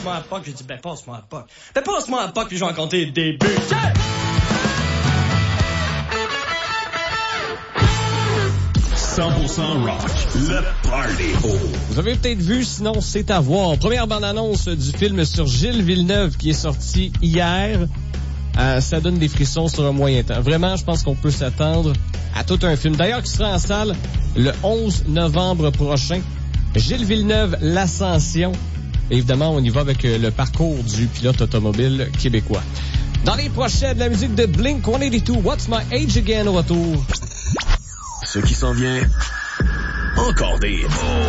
passe-moi la POC. J'ai dit, ben, passe-moi la POC. Ben, passe-moi la POC, puis je vais en compter le début. Yeah! 100% rock, le party. Vous avez peut-être vu, sinon c'est à voir. Première bande-annonce du film sur Gilles Villeneuve qui est sorti hier. Ça donne des frissons sur un moyen temps. Vraiment, je pense qu'on peut s'attendre à tout un film. D'ailleurs, qui sera en salle le 11 novembre prochain. Gilles Villeneuve, l'Ascension. Évidemment, on y va avec le parcours du pilote automobile québécois. Dans les prochaines, la musique de Blink-182, What's My Age Again au retour. Ce qui s'en vient, encore des